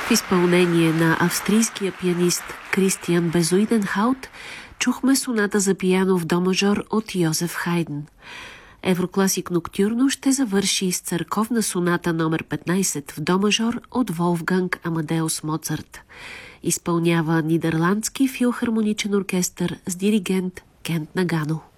В изпълнение на австрийския пианист Кристиан Безуиденхаут чухме соната за пиано в до мажор от Йозеф Хайден. Еврокласик Ноктюрно ще завърши с църковна соната номер 15 в до мажор от Волфганг Амадеус Моцарт. Изпълнява Нидерландски филхармоничен оркестър с диригент Кент Нагано.